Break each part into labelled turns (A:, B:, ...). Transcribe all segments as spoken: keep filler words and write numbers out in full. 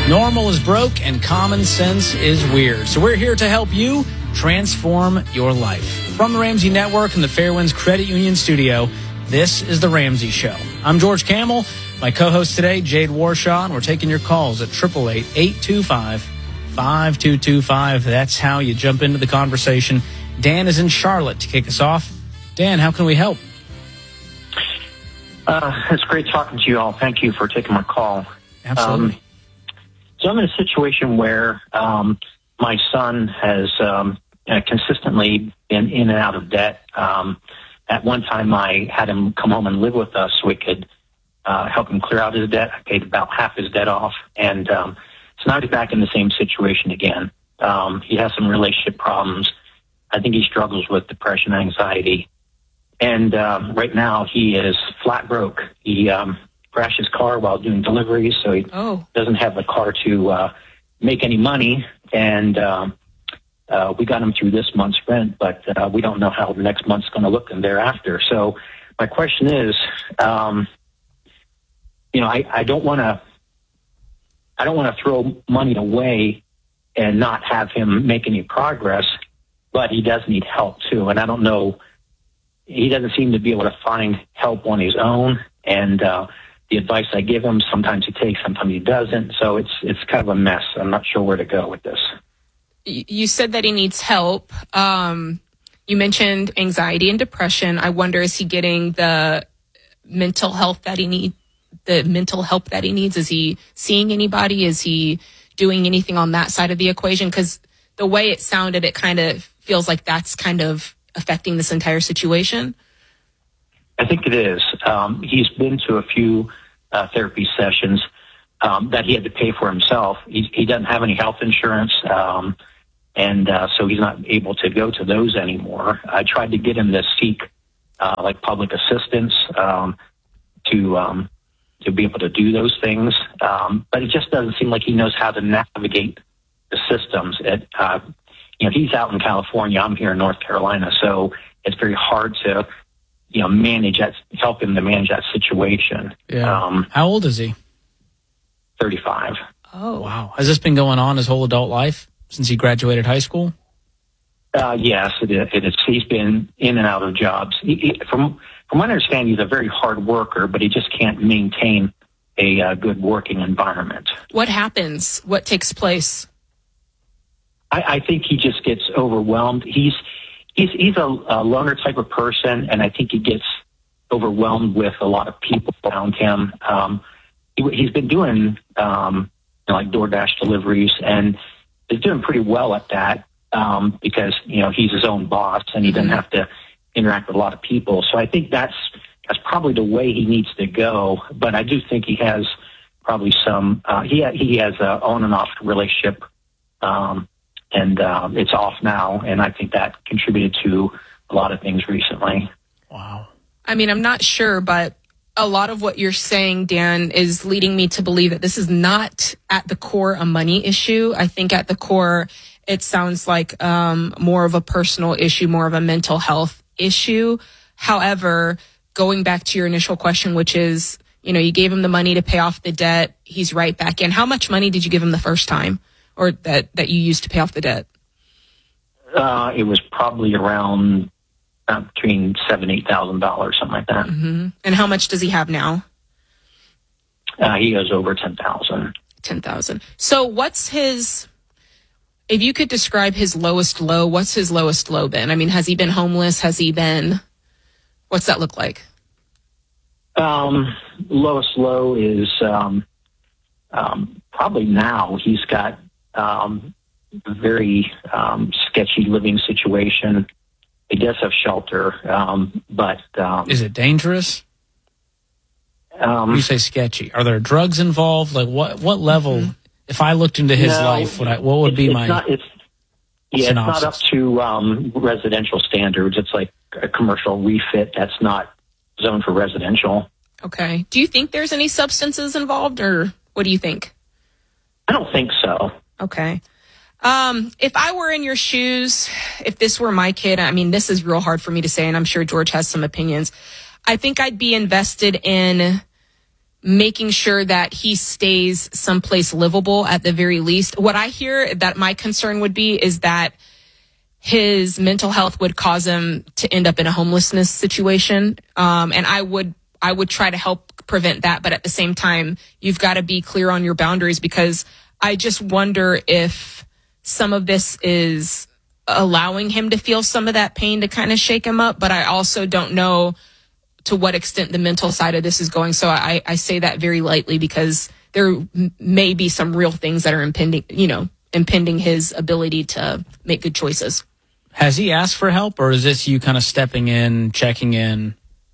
A: Normal is broke and common sense is weird. So we're here to help you transform your life. From the Ramsey Network and the Fairwinds Credit Union Studio, this is The Ramsey Show. I'm George Camel. My co-host today, Jade Warshaw, and we're taking your calls at eight eight eight, eight two five, five two two five. That's how you jump into the conversation. Dan is in Charlotte to kick us off. Dan, how can we help?
B: Uh, it's great talking to you all. Thank you for taking my call.
A: Absolutely.
B: Um, so I'm in a situation where um, my son has um, uh, consistently been in and out of debt. Um, at one time, I had him come home and live with us so we could uh, help him clear out his debt. I paid about half his debt off. And um, so now he's back in the same situation again. Um, he has some relationship problems. I think he struggles with depression, anxiety. And um, right now he is flat broke. He um, crashed his car while doing deliveries, so he
C: oh.
B: doesn't have the car to uh, make any money. And um, uh, we got him through this month's rent, but uh, we don't know how the next month's going to look and thereafter. So my question is, um, you know, I, I don't want to, I don't want to throw money away and not have him make any progress, but he does need help too. And I don't know. He doesn't seem to be able to find help on his own, and uh, the advice I give him, sometimes he takes, sometimes he doesn't. So it's it's kind of a mess. I'm not sure where to go with this.
C: You said that he needs help. Um, you mentioned anxiety and depression. I wonder, is he getting the mental health that he need, the mental help that he needs? Is he seeing anybody? Is he doing anything on that side of the equation? Because the way it sounded, it kind of feels like that's kind of affecting this entire situation?
B: I think it is. Um, he's been to a few uh, therapy sessions um, that he had to pay for himself. He, he doesn't have any health insurance, um, and uh, so he's not able to go to those anymore. I tried to get him to seek uh, like public assistance um, to um, to be able to do those things, um, but it just doesn't seem like he knows how to navigate the systems. It, uh, You know, he's out in California. I'm here in North Carolina, so it's very hard to, you know, manage that, help him to manage that situation.
A: Yeah.
B: Um,
A: How old is he?
B: thirty-five.
C: Oh,
A: Wow. Has this been going on his whole adult life since he graduated high school?
B: Uh, yes, it is. It is. He's been in and out of jobs. He, he, from from my understanding, he's a very hard worker, but he just can't maintain a uh, good working environment.
C: what happens? What takes place?
B: I, I think he just gets overwhelmed. He's he's he's a, a loner type of person, and I think he gets overwhelmed with a lot of people around him. Um, he, he's been doing um, you know, like DoorDash deliveries, and is doing pretty well at that um, because you know he's his own boss and he doesn't have to interact with a lot of people. So I think that's that's probably the way he needs to go. But I do think he has probably some. Uh, he ha- he has a on and off relationship. Um, And uh, it's off now, and I think that contributed to a lot of things recently.
A: Wow.
C: I mean, I'm not sure, but a lot of what you're saying, Dan, is leading me to believe that this is not at the core a money issue. I think at the core, it sounds like um, more of a personal issue, more of a mental health issue. However, going back to your initial question, which is, you know, you gave him the money to pay off the debt. He's right back in. How much money did you give him the first time? Or that, that you used to pay off the debt?
B: Uh, it was probably around uh, between seven, eight thousand dollars, something like that.
C: Mm-hmm. And how much does he have now?
B: Uh, he goes over ten thousand.
C: Ten thousand. So what's his? If you could describe his lowest low, what's his lowest low been? I mean, has he been homeless? Has he been? What's that look like?
B: Um, lowest low is um, um, probably now he's got. Um, very um, sketchy living situation. He does have shelter, um, but um,
A: Is it dangerous?
B: Um,
A: You say sketchy. Are there drugs involved? Like what? What level? Mm-hmm. If I looked into his
B: no,
A: life, would I, what would
B: it's,
A: be
B: it's
A: my?
B: Not, it's, yeah,
A: synopsis?
B: it's not up to um, residential standards. It's like a commercial refit. That's not zoned for residential.
C: Okay. Do you think there's any substances involved, or what do you think?
B: I don't think so.
C: Okay. Um, if I were in your shoes, if this were my kid, I mean, this is real hard for me to say, and I'm sure George has some opinions. I think I'd be invested in making sure that he stays someplace livable at the very least. What I hear that my concern would be is that his mental health would cause him to end up in a homelessness situation. Um, and I would, I would try to help prevent that. But at the same time, you've got to be clear on your boundaries, because I just wonder if some of this is allowing him to feel some of that pain to kind of shake him up. But I also don't know to what extent the mental side of this is going. So I, I say that very lightly, because there m- may be some real things that are impending, you know, impending his ability to make good choices.
A: Has he asked for help, or is this you kind of stepping in, checking in?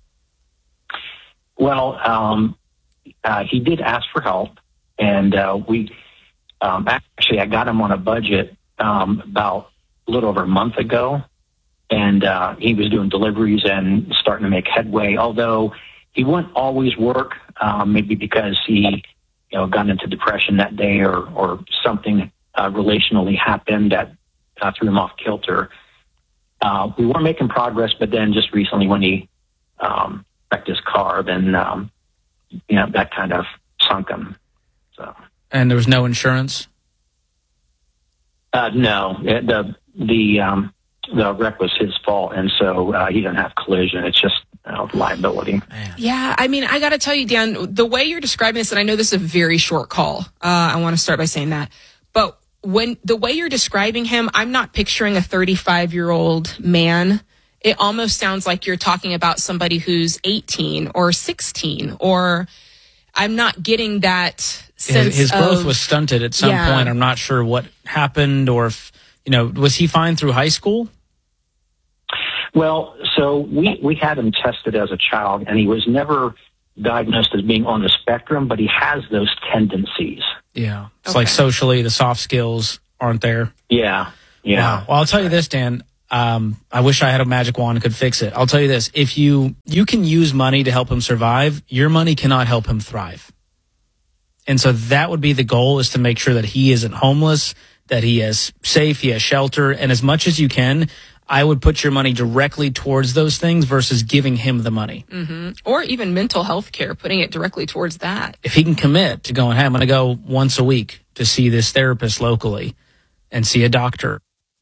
B: Well, um, uh, he did ask for help, and uh, we um, actually I got him on a budget um, about a little over a month ago, and uh, he was doing deliveries and starting to make headway. Although he wouldn't always work, um, maybe because he, you know, got into depression that day, or or something uh, relationally happened that uh, threw him off kilter. Uh, we were making progress, but then just recently when he um, wrecked his car, then, um, you know, that kind of sunk him. So.
A: And there was no insurance?
B: Uh, no, it, the, the, um, the wreck was his fault. And so uh, he didn't have collision. It's just you know, liability.
A: Man.
C: Yeah. I mean, I got to tell you, Dan, the way you're describing this, and I know this is a very short call. Uh, I want to start by saying that, but when the way you're describing him, I'm not picturing a thirty-five year old man. It almost sounds like you're talking about somebody who's eighteen or sixteen, or I'm not getting that sense.
A: His, his growth
C: of,
A: was stunted at some
C: yeah.
A: point. I'm not sure what happened, or if, you know, was he fine through high school?
B: Well, so we, we had him tested as a child, and he was never diagnosed as being on the spectrum, but he has those tendencies.
A: Yeah. It's
C: Okay.
A: like socially, the soft skills aren't there.
B: Yeah. Yeah.
A: Wow. Well, I'll tell you this, Dan. Um, I wish I had a magic wand and could fix it. I'll tell you this. If you, you can use money to help him survive, your money cannot help him thrive. And so that would be the goal, is to make sure that he isn't homeless, that he is safe, he has shelter. And as much as you can, I would put your money directly towards those things versus giving him the money.
C: Mm-hmm. Or even mental health care, putting it directly towards that.
A: If he can commit to going, hey, I'm going to go once a week to see this therapist locally and see a doctor,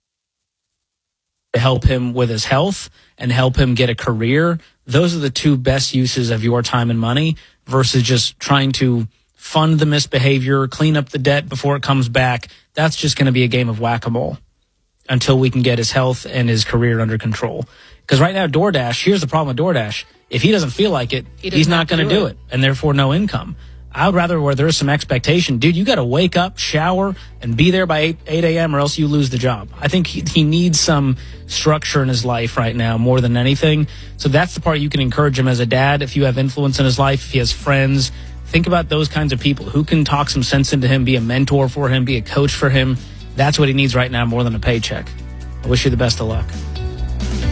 A: to help him with his health and help him get a career, those are the two best uses of your time and money versus just trying to fund the misbehavior, clean up the debt before it comes back. That's just going to be a game of whack-a-mole until we can get his health and his career under control. Because right now, DoorDash, here's the problem with DoorDash. If he doesn't feel like it,
C: He
A: he's
C: doesn't
A: not
C: have to
A: going to
C: do
A: do
C: it.
A: it, and therefore no income. I would rather where there's some expectation. Dude, you got to wake up, shower, and be there by eight a.m. or else you lose the job. I think he, he needs some structure in his life right now more than anything. So that's the part you can encourage him as a dad. If you have influence in his life, if he has friends, think about those kinds of people who can talk some sense into him, be a mentor for him, be a coach for him. That's what he needs right now more than a paycheck. I wish you the best of luck.